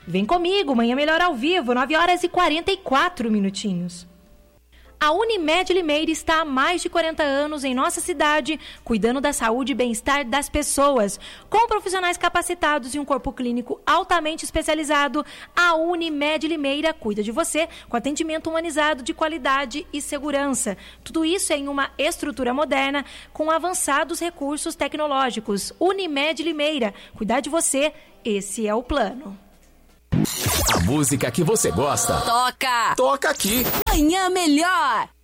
Vem comigo, Manhã Melhor ao vivo, 9h44. A Unimed Limeira está há mais de 40 anos em nossa cidade, cuidando da saúde e bem-estar das pessoas. Com profissionais capacitados e um corpo clínico altamente especializado, a Unimed Limeira cuida de você com atendimento humanizado de qualidade e segurança. Tudo isso em uma estrutura moderna com avançados recursos tecnológicos. Unimed Limeira, cuidar de você, esse é o plano. A música que você gosta. Toca! Toca aqui. Manhã Melhor.